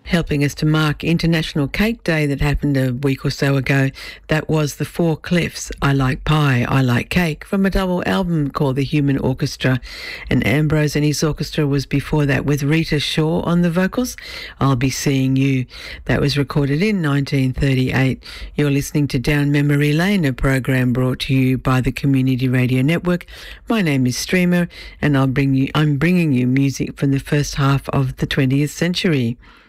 Helping us to mark International Cake Day that happened a week or so ago. That was the Four Cliffs, I Like Pie, I Like Cake, from a double album called The Human Orchestra. And Ambrose and his orchestra was before that with Rita Shaw on the vocals. I'll Be Seeing You. That was recorded in 1938. You're listening to Down Memory Lane, a program brought to you by the Community Radio Network. My name is Streamer, and I'm bringing you music from the first half of the 20th century.